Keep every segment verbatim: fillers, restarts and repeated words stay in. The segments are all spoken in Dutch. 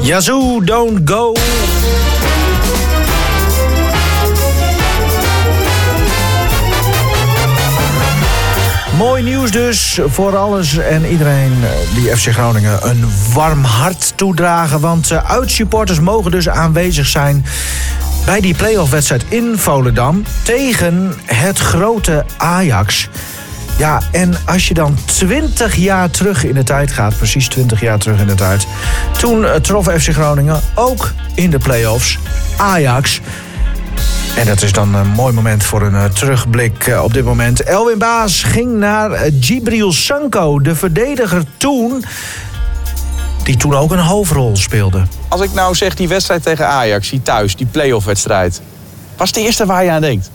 Yazoo, don't go. Mooi nieuws dus voor alles en iedereen die F C Groningen een warm hart toedragen. Want uh, uitsupporters mogen dus aanwezig zijn bij die play-off-wedstrijd in Volendam tegen het grote Ajax. Ja, en als je dan twintig jaar terug in de tijd gaat, precies twintig jaar terug in de tijd, toen uh, trof F C Groningen ook in de play-offs Ajax. En dat is dan een mooi moment voor een uh, terugblik uh, op dit moment. Elwin Baas ging naar uh, Djibril Sanko, de verdediger toen, die toen ook een hoofdrol speelde. Als ik nou zeg die wedstrijd tegen Ajax, die thuis, die play-off wedstrijd, was het de eerste waar je aan denkt?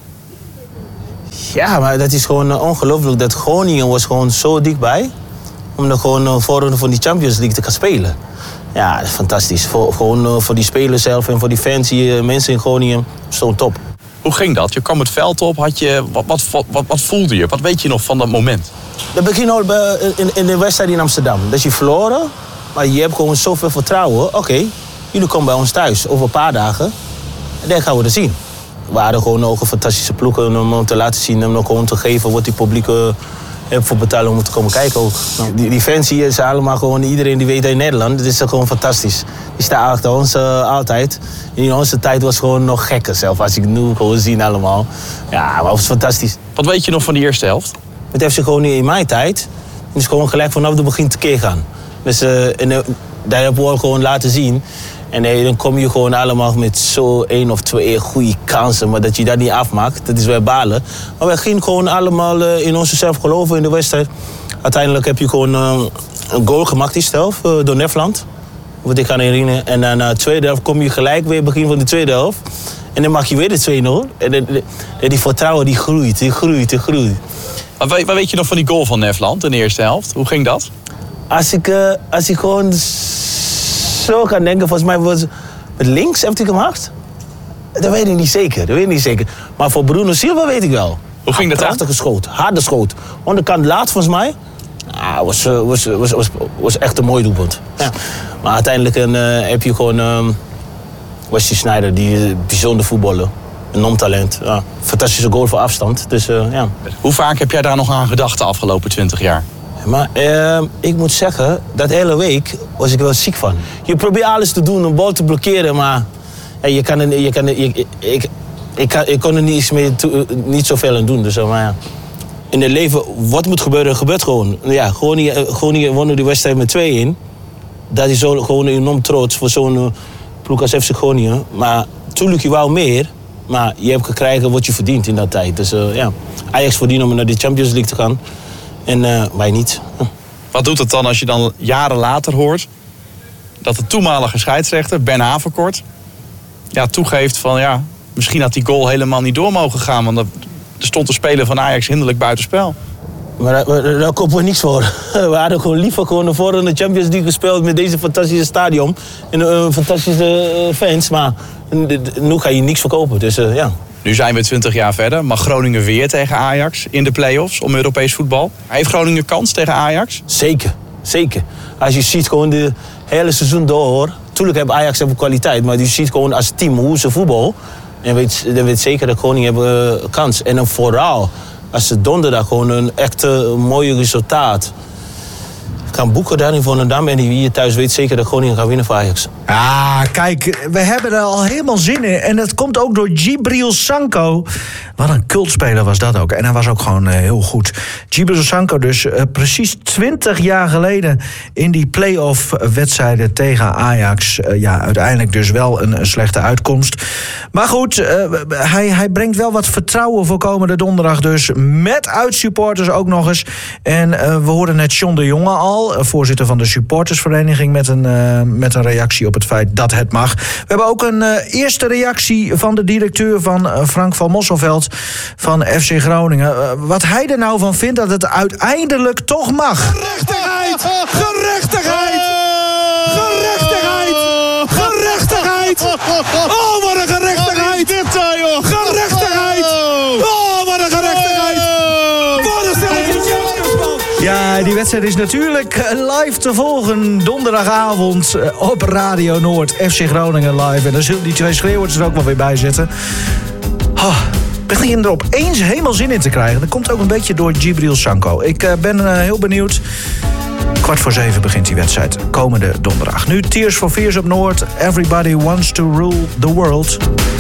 Ja, maar dat is gewoon uh, ongelooflijk dat Groningen was gewoon zo dichtbij om dan gewoon uh, voorronde van die Champions League te gaan spelen. Ja, dat is fantastisch. Voor, gewoon uh, voor die spelers zelf en voor die fans, die uh, mensen in Groningen, zo'n top. Hoe ging dat? Je kwam het veld op, had je, wat, wat, wat, wat voelde je? Wat weet je nog van dat moment? Dat begint al bij, in, in de wedstrijd in Amsterdam. Dat je verloren, maar je hebt gewoon zoveel vertrouwen. Oké, okay, jullie komen bij ons thuis over een paar dagen. En dan gaan we er zien. We hadden gewoon ook een fantastische ploegen om te laten zien en gewoon te geven wat die publiek uh, heeft voor betalen om te komen kijken ook. Die, die fans hier is allemaal gewoon, iedereen die weet in Nederland, dat is gewoon fantastisch. Die staan achter ons uh, altijd. In onze tijd was het gewoon nog gekker zelf, als ik het nu gewoon zie allemaal. Ja, maar het was fantastisch. Wat weet je nog van die eerste helft? Het heeft zich gewoon in mijn tijd, het is gewoon gelijk vanaf het begin tekeer gaan. Dus uh, en, uh, daar hebben we gewoon laten zien. En nee, dan kom je gewoon allemaal met zo één of twee goede kansen. Maar dat je dat niet afmaakt, dat is weer balen. Maar we gingen gewoon allemaal uh, in onszelf geloven in de wedstrijd. Uiteindelijk heb je gewoon uh, een goal gemaakt die zelf uh, door Nefland. Wat ik kan herinneren. En dan na uh, de tweede helft kom je gelijk weer begin van de tweede helft. En dan maak je weer de twee nul. En de, de, de, die vertrouwen die groeit, die groeit, die groeit. Wat, wat weet je nog van die goal van Nefland in de eerste helft? Hoe ging dat? Als ik, uh, als ik gewoon zo kan denken, volgens mij was met links heeft hij gemaakt. Dat weet ik niet zeker, dat weet ik niet zeker. Maar voor Bruno Silva weet ik wel. Hoe ging dat dan? Prachtige schoot, harde schoot. Onderkant laat volgens mij. Ah, was, was, was, was, was echt een mooi doelpunt. Ja. Maar uiteindelijk uh, heb je gewoon uh, Wesley Sneijder, die bijzonder voetballer. Een non-talent. Ja. Fantastische goal voor afstand. Dus, uh, ja. Hoe vaak heb jij daar nog aan gedacht de afgelopen twintig jaar? Maar uh, ik moet zeggen, dat hele week was ik wel ziek van. Je probeert alles te doen om bal te blokkeren, maar ja, je kan er, je kan er, je, ik, ik, kan, ik kon er niet, meer toe, niet zoveel aan doen. Dus, maar ja. In het leven, wat moet gebeuren, gebeurt gewoon. Ja, Groningen, Groningen wonnen die wedstrijd met twee-een. Dat is zo, gewoon enorm trots voor zo'n uh, ploeg als F C Groningen. Maar natuurlijk, je wou meer, maar je hebt gekregen wat je verdient in dat tijd. Dus uh, ja, Ajax verdient om naar de Champions League te gaan. En uh, wij niet. Hm. Wat doet het dan als je dan jaren later hoort dat de toenmalige scheidsrechter, Ben Haverkort, ja, toegeeft van ja, misschien had die goal helemaal niet door mogen gaan, want er stond de speler van Ajax hinderlijk buitenspel. Maar daar, daar kopen we niks voor. We hadden gewoon liever gewoon de volgende Champions League gespeeld met deze fantastische stadion en uh, fantastische uh, fans, maar nu ga je niks verkopen. Dus uh, ja. Nu zijn we twintig jaar verder. Mag Groningen weer tegen Ajax in de play-offs om Europees voetbal? Heeft Groningen kans tegen Ajax? Zeker, zeker. Als je ziet gewoon de hele seizoen door. Tuurlijk heeft Ajax hebben kwaliteit, maar je ziet gewoon als team hoe ze voetbal. En weet, dan weet zeker dat Groningen hebben uh, kans. En dan vooral als ze donderdag gewoon een echt mooie resultaat kan boeken daar in Volendam. En hier thuis weet zeker dat Groningen gaat winnen voor Ajax. Ah, kijk, we hebben er al helemaal zin in. En dat komt ook door Djibril Sanko. Wat een cultspeler was dat ook. En hij was ook gewoon uh, heel goed. Djibril Sanko dus uh, precies twintig jaar geleden in die play-off wedstrijden tegen Ajax. Uh, ja, uiteindelijk dus wel een, een slechte uitkomst. Maar goed, uh, hij, hij brengt wel wat vertrouwen voor komende donderdag dus. Met uitsupporters ook nog eens. En uh, we hoorden net John de Jonge al, voorzitter van de supportersvereniging, met een, uh, met een reactie op het feit dat het mag. We hebben ook een uh, eerste reactie van de directeur van uh, Frank van Mosselveld van F C Groningen. Uh, wat hij er nou van vindt dat het uiteindelijk toch mag. Gerechtigheid! Gerechtigheid! Gerechtigheid! Gerechtigheid! Oh, wat een gerechtigheid! Gerechtigheid! Oh, wat een gerechtigheid! Wat een stelletje! Ja, die die wedstrijd is natuurlijk live te volgen. Donderdagavond op Radio Noord. F C Groningen live. En dan zullen die twee schreeuwers er ook wel weer bij zitten. Oh, ik begin er opeens helemaal zin in te krijgen. Dat komt ook een beetje door Djibril Sanko. Ik uh, ben uh, heel benieuwd. Kwart voor zeven begint die wedstrijd. Komende donderdag. Nu Tears for Fears op Noord. Everybody wants to rule the world.